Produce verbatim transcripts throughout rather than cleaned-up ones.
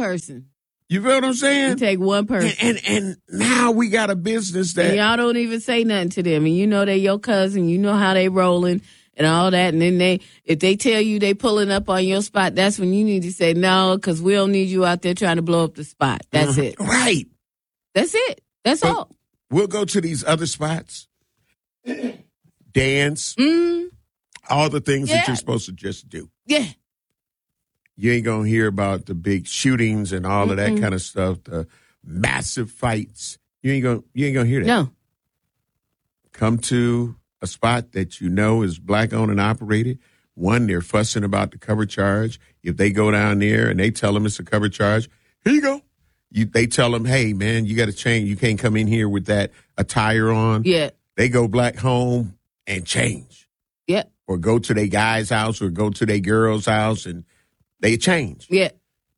person. You feel what I'm saying? You take one person. And, and and now we got a business that... And y'all don't even say nothing to them. And you know they your cousin. You know how they rolling and all that. And then they, if they tell you they pulling up on your spot, that's when you need to say, no, because we don't need you out there trying to blow up the spot. That's mm-hmm. it. Right. That's it. That's but all. We'll go to these other spots. Dance. Mm. All the things yeah. that you're supposed to just do. Yeah. You ain't going to hear about the big shootings and all of that Mm-mm. kind of stuff, the massive fights. You ain't going you ain't going to hear that. No. Come to a spot that you know is black owned and operated. One, they're fussing about the cover charge. If they go down there and they tell them it's a cover charge, here you go. You, they tell them, hey, man, you got to change. You can't come in here with that attire on. Yeah. They go black home and change. Yeah. Or go to their guy's house or go to their girl's house and they change. Yeah.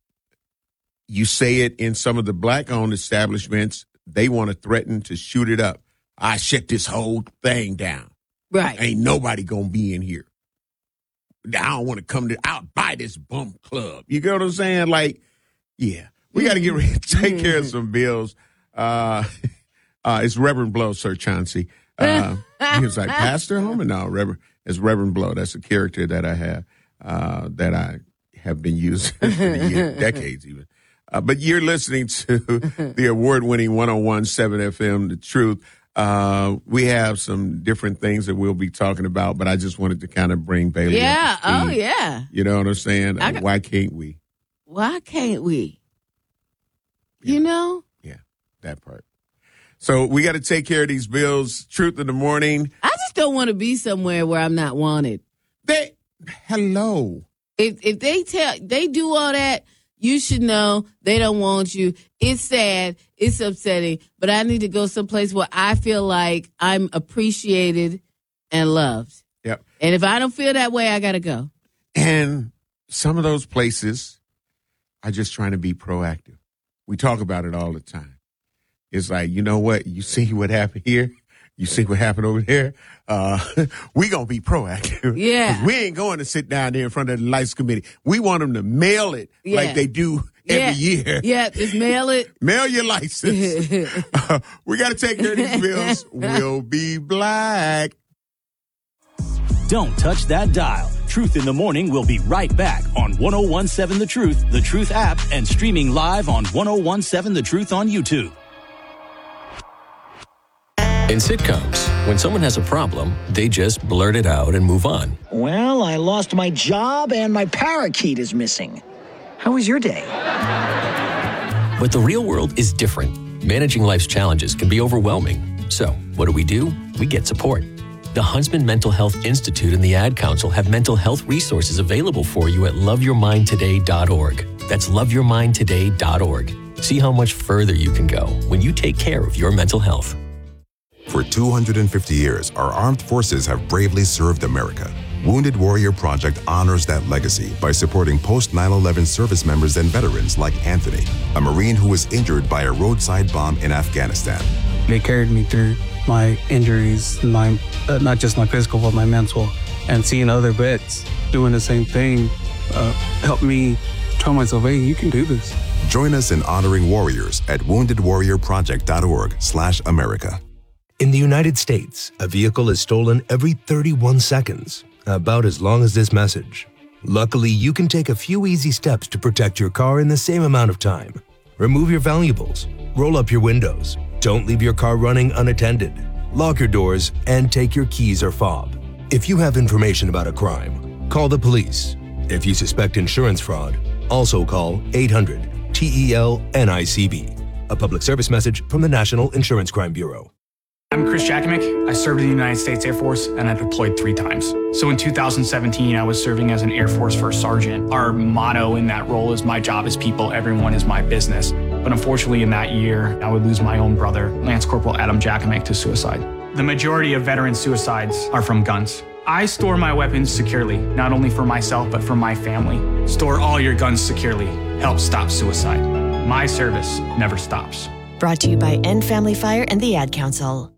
You say it in some of the black-owned establishments, they want to threaten to shoot it up. I shut this whole thing down. Right. Ain't nobody going to be in here. I don't want to come to, I'll buy this bum club. You get what I'm saying? Like, yeah. We got to get ready to take care of some bills. Uh, uh, it's Reverend Blow, Sir Chauncey. Uh, he was like, Pastor Homer? No, Reverend. It's Reverend Blow. That's a character that I have, uh, that I have been using for years, decades even. Uh, but you're listening to the award-winning one oh one point seven F M, The Truth. Uh, we have some different things that we'll be talking about, but I just wanted to kind of bring Bailey Yeah. up to speed. Oh, yeah. You know what I'm saying? Got, Why can't we? Why can't we? Yeah. You know? Yeah, that part. So we got to take care of these bills. Truth in the morning. I just don't want to be somewhere where I'm not wanted. They, hello. If if they tell they do all that, you should know they don't want you. It's sad. It's upsetting. But I need to go someplace where I feel like I'm appreciated and loved. Yep. And if I don't feel that way, I got to go. And some of those places are just trying to be proactive. We talk about it all the time. It's like, you know what? You see what happened here? You see what happened over there? Uh, we going to be proactive. Yeah. We ain't going to sit down there in front of the license committee. We want them to mail it yeah. like they do every yeah. year. Yeah, just mail it. Mail your license. uh, we got to take care of these bills. We'll be black. Don't touch that dial. Truth in the Morning will be right back on one oh one point seven The Truth, The Truth app, and streaming live on one oh one point seven The Truth on YouTube. In sitcoms, when someone has a problem, they just blurt it out and move on. Well, I lost my job and my parakeet is missing. How was your day? But the real world is different. Managing life's challenges can be overwhelming. So, what do we do? We get support. The Huntsman Mental Health Institute and the Ad Council have mental health resources available for you at love your mind today dot org. That's love your mind today dot org. See how much further you can go when you take care of your mental health. For two hundred fifty years, our armed forces have bravely served America. Wounded Warrior Project honors that legacy by supporting post nine eleven service members and veterans like Anthony, a Marine who was injured by a roadside bomb in Afghanistan. They carried me through my injuries, my uh, not just my physical, but my mental. And seeing other vets doing the same thing uh, helped me tell myself, hey, you can do this. Join us in honoring warriors at wounded warrior project dot org slash America. In the United States, a vehicle is stolen every thirty-one seconds, about as long as this message. Luckily, you can take a few easy steps to protect your car in the same amount of time. Remove your valuables, roll up your windows, don't leave your car running unattended, lock your doors, and take your keys or fob. If you have information about a crime, call the police. If you suspect insurance fraud, also call eight hundred T E L N I C B. A public service message from the National Insurance Crime Bureau. I'm Chris Jakomick. I served in the United States Air Force and I deployed three times. So in two thousand seventeen, I was serving as an Air Force First Sergeant. Our motto in that role is my job is people, everyone is my business. But unfortunately in that year, I would lose my own brother, Lance Corporal Adam Jakomick, to suicide. The majority of veteran suicides are from guns. I store my weapons securely, not only for myself, but for my family. Store all your guns securely. Help stop suicide. My service never stops. Brought to you by End Family Fire and the Ad Council.